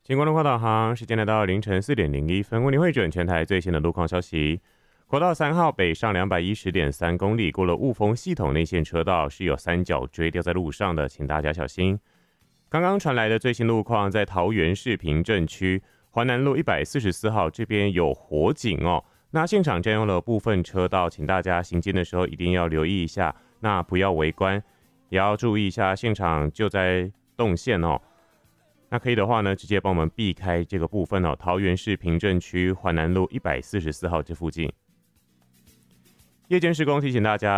经过路况导航，时间来到凌晨4:01，为您汇准全台最新的路况消息。国道3号北上210.3公里，过了雾峰系统内线车道，是有三角锥掉在路上的，请大家小心。刚刚传来的最新路况，在桃园市平镇区环南路144号这边有火警哦，那现场占用了部分车道，请大家行进的时候一定要留意一下，那不要围观，也要注意一下现场救灾动线哦。那可以的话呢，直接帮我们避开这个部分哦。桃园市平镇区环南路144号这附近，夜间施工提醒大家。